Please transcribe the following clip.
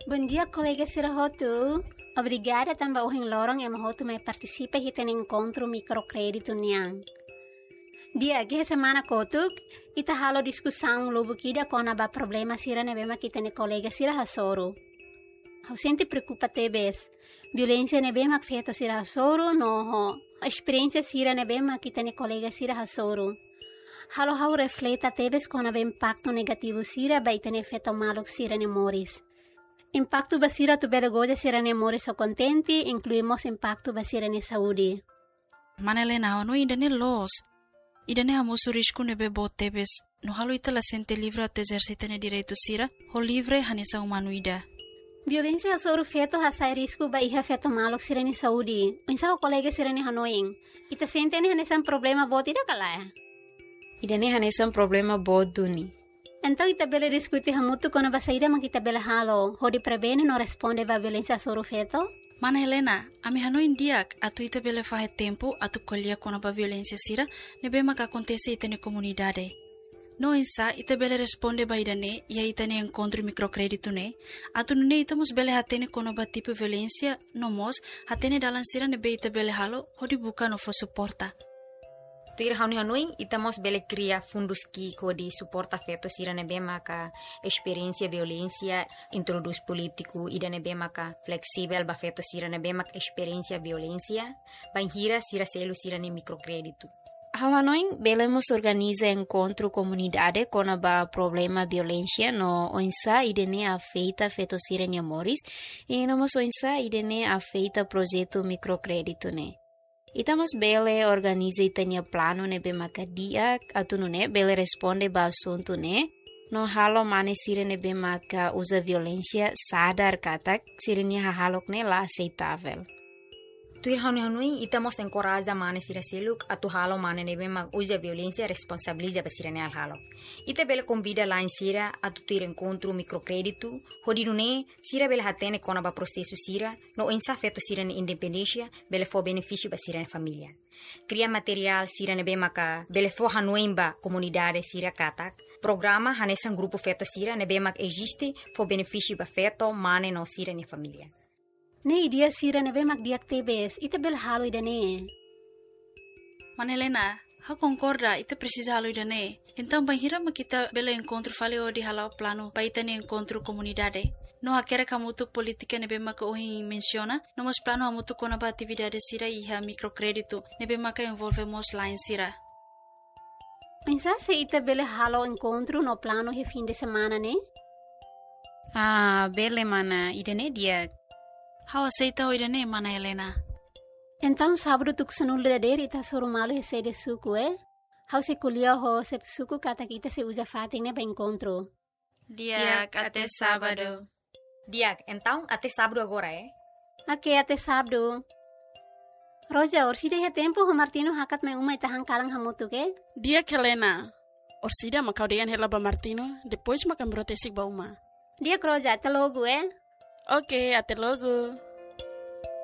Bom dia, colega Sirahotu. Obrigada também ao lorong yang mahotu mai participa hita no encontro microcrédito niang. Dia que semana kotuk, ita halo discussão lobo kida kona ba problema sira ne bema kita ne colega sira hasoro. Hau sente preocupa tebes. Violência ne bema feito sira hasoro no ho. A experiência sira ne bema kita ne colega sira hasoro. Halo hau refleta tebes kona ba impacto negativo sira ba ita ne feto maluk sira ne moris. Impacto basira tu bela goja sira ne moris o contenti, incluímos impacto basira ne saúde. Manelena, no ainda ne los. Idane hamusu risco nebe botebes, no halo ita la sente livre a exercita ne direito sira, ho livre hanesa humanuida. Violência hasoro feto hasai risco ba iha feto maluk sira ne saúde. Unsa o colega sira ne hanoing. Ita sente ne hanesa problema bot ida kalaya. Idane hanesa problema bot duni. Então ita bela discuti hamutu kono ba saída makita bela halo, ho di prebene no responde ba violência hasoro feto? Mana Helena, ami hanoin diak, atu ita bele fahe tempo, atu kolia kona ba violência sira, nebe maka acontece ita ne comunidade. No insa, ita bele responde ba idane, ia ita ne encontro microcrédito ne, atu nune ita mos bele hatene kona ba tipo violência, no mos, hatene dalan sira nebe ita bele halo, hodi buka no fo suporta. Tuir hanoi itamos bele cria fundos que de suporta feto sira nebe maka experiência violência introduz político ida nebe maka flexível ba feto sira nebe maka experiência violência banhira sira selo sira ne microcrédito. Hanoi belemos organiza encontro comunidade com a problema violência no onsa idene afeita feto sira ne moris e no mos onsa idene afeita projeto microcrédito ne. Itamos bele organiza itania plano ne be makadia atunu ne bele responde ba assunto ne no halo mane sira ne be maka usa violência sadar katak sirnya halok ne la aceitável. Tuir hanoi itamos encoraja mane sira seluk atu halo mane ne be mak usa violência responsabiliza ba sira ne al halo. Ita bele convida lá em sira atu tuir encontro microcrédito hodinu ne sira bele hatene kona ba processo sira no insa feto sira ne independência bele fo benefício ba sira ne família. Cria material sira ne be maka bele fo hanoi ba comunidade sira katak. Programa hanesan grupo feto sira ne be mak existe fo benefício ba feto mane no sira ne família. Ne idia sira ne be mak diak tebes, ita bel halo idane. Manelena, ha concorda, ita precisa halo idane. Então banhira makita bela encontro fale o di halau plano pa ita ne encontro comunidade. No hakere kamutuk politika nebe maka ohin menciona, nomos plano hamutuk kona ba atividade sira iha microcrédito, nebe maka envolvemos line sira. Pensa se ita bele halo encontro no plano he fim de semana ne? Ah, bele mana, idane dia. How aceita o idane, mana Helena? Então sábado tu kusanul dader ita soro malo he sede suku How se kulia ho se suku kata kita se usa fating ne ba encontro. Diak até sábado. Diak, então até sábado agora Ok, até sábado. Roja, orsida he tempo ho Martino hakat me uma ita hangkalang hamutu ke? Diak Helena. Orsida makau dean hela ba Martino, depois makan brotesik ba uma. Diak Roja, até logo Ok, até logo.